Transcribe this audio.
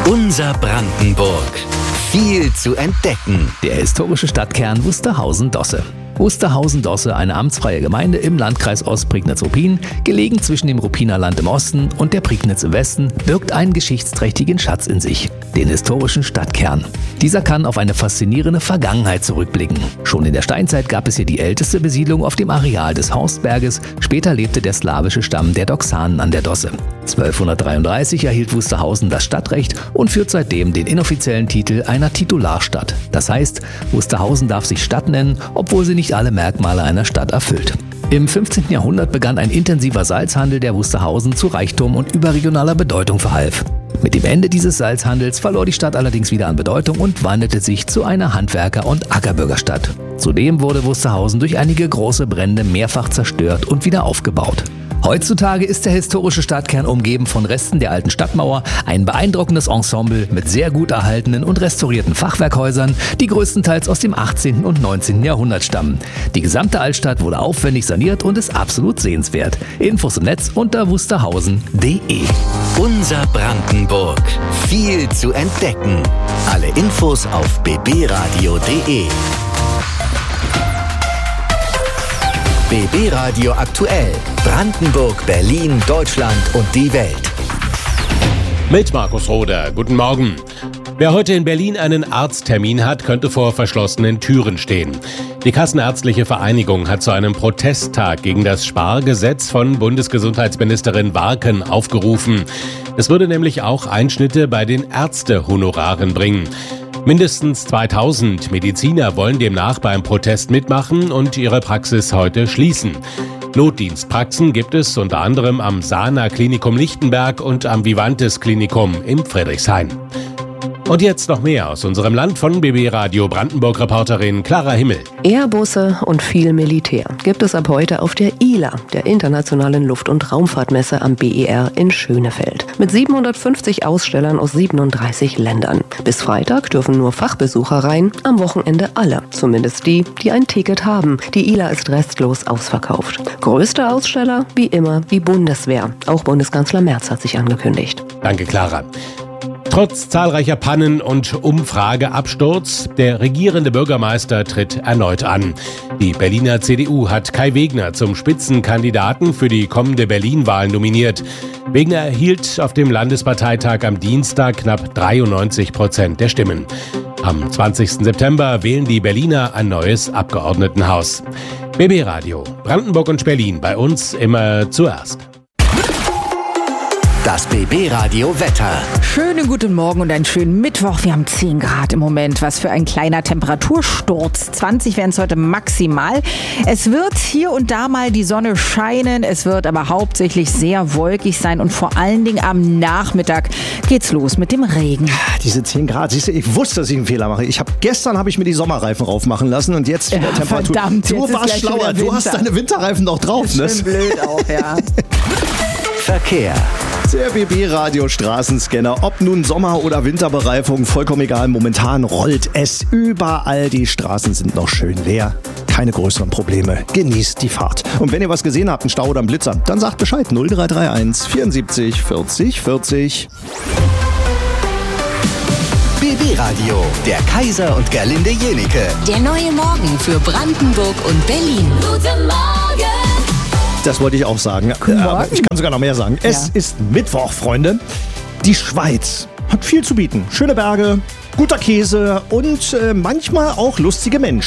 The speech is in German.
Unser Brandenburg. Viel zu entdecken. Der historische Stadtkern Wusterhausen-Dosse. Wusterhausen-Dosse, eine amtsfreie Gemeinde im Landkreis Ostprignitz-Ruppin, gelegen zwischen dem Ruppiner Land im Osten und der Prignitz im Westen, birgt einen geschichtsträchtigen Schatz in sich, den historischen Stadtkern. Dieser kann auf eine faszinierende Vergangenheit zurückblicken. Schon in der Steinzeit gab es hier die älteste Besiedlung auf dem Areal des Horstberges, später lebte der slawische Stamm der Doxanen an der Dosse. 1233 erhielt Wusterhausen das Stadtrecht und führt seitdem den inoffiziellen Titel einer Titularstadt. Das heißt, Wusterhausen darf sich Stadt nennen, obwohl sie nicht alle Merkmale einer Stadt erfüllt. Im 15. Jahrhundert begann ein intensiver Salzhandel, der Wusterhausen zu Reichtum und überregionaler Bedeutung verhalf. Mit dem Ende dieses Salzhandels verlor die Stadt allerdings wieder an Bedeutung und wandelte sich zu einer Handwerker- und Ackerbürgerstadt. Zudem wurde Wusterhausen durch einige große Brände mehrfach zerstört und wieder aufgebaut. Heutzutage ist der historische Stadtkern umgeben von Resten der alten Stadtmauer, ein beeindruckendes Ensemble mit sehr gut erhaltenen und restaurierten Fachwerkhäusern, die größtenteils aus dem 18. und 19. Jahrhundert stammen. Die gesamte Altstadt wurde aufwendig saniert und ist absolut sehenswert. Infos im Netz unter wusterhausen.de. Unser Brandenburg. Viel zu entdecken. Alle Infos auf bbradio.de. BB Radio aktuell. Brandenburg, Berlin, Deutschland und die Welt. Mit Markus Roder. Guten Morgen. Wer heute in Berlin einen Arzttermin hat, könnte vor verschlossenen Türen stehen. Die Kassenärztliche Vereinigung hat zu einem Protesttag gegen das Spargesetz von Bundesgesundheitsministerin Warken aufgerufen. Es würde nämlich auch Einschnitte bei den Ärztehonoraren bringen. Mindestens 2000 Mediziner wollen demnach beim Protest mitmachen und ihre Praxis heute schließen. Notdienstpraxen gibt es unter anderem am Sana Klinikum Lichtenberg und am Vivantes Klinikum in Friedrichshain. Und jetzt noch mehr aus unserem Land von BB Radio Brandenburg-Reporterin Clara Himmel. Airbusse und viel Militär gibt es ab heute auf der ILA, der Internationalen Luft- und Raumfahrtmesse am BER in Schönefeld. Mit 750 Ausstellern aus 37 Ländern. Bis Freitag dürfen nur Fachbesucher rein, am Wochenende alle. Zumindest die, die ein Ticket haben. Die ILA ist restlos ausverkauft. Größter Aussteller, wie immer, die Bundeswehr. Auch Bundeskanzler Merz hat sich angekündigt. Danke, Clara. Trotz zahlreicher Pannen und Umfrageabsturz, der regierende Bürgermeister tritt erneut an. Die Berliner CDU hat Kai Wegner zum Spitzenkandidaten für die kommende Berlin-Wahl nominiert. Wegner erhielt auf dem Landesparteitag am Dienstag knapp 93% der Stimmen. Am 20. September wählen die Berliner ein neues Abgeordnetenhaus. BB Radio, Brandenburg und Berlin, bei uns immer zuerst. Das BB Radio Wetter. Schönen guten Morgen und einen schönen Mittwoch. Wir haben 10 Grad im Moment. Was für ein kleiner Temperatursturz. 20 werden es heute maximal. Es wird hier und da mal die Sonne scheinen. Es wird aber hauptsächlich sehr wolkig sein. Und vor allen Dingen am Nachmittag geht's los mit dem Regen. Diese 10 Grad. Siehst du, ich wusste, dass ich einen Fehler mache. Gestern habe ich mir die Sommerreifen raufmachen lassen und jetzt wieder Temperatur. Verdammt, du warst schlauer. Du hast deine Winterreifen noch drauf. Das ist schön blöd auch, ja. Verkehr. Der BB-Radio Straßenscanner, ob nun Sommer- oder Winterbereifung, vollkommen egal. Momentan rollt es überall. Die Straßen sind noch schön leer. Keine größeren Probleme. Genießt die Fahrt. Und wenn ihr was gesehen habt, einen Stau oder einen Blitzer, dann sagt Bescheid. 0331 74 40 40. BB Radio, der Kaiser und Gerlinde Jenike. Der neue Morgen für Brandenburg und Berlin. Guten Morgen! Das wollte ich auch sagen. Aber ich kann sogar noch mehr sagen. Es ist Mittwoch, Freunde. Die Schweiz hat viel zu bieten. Schöne Berge, guter Käse und manchmal auch lustige Menschen.